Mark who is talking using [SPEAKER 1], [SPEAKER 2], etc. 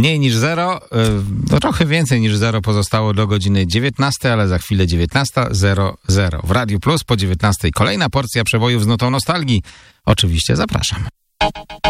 [SPEAKER 1] Mniej niż 0, trochę więcej niż 0 pozostało do godziny 19, ale za chwilę 19:00. W Radiu Plus po 19:00 kolejna porcja przebojów z nutą nostalgii. Oczywiście zapraszam.